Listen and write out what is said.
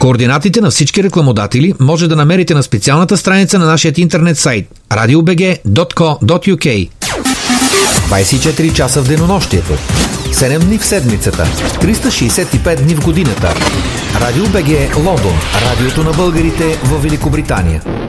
Координатите на всички рекламодатели може да намерите на специалната страница на нашия интернет сайт radiobg.co.uk. 24 часа в денонощието, 7 дни в седмицата, 365 дни в годината. Радио БГ Лондон, радиото на българите в Великобритания.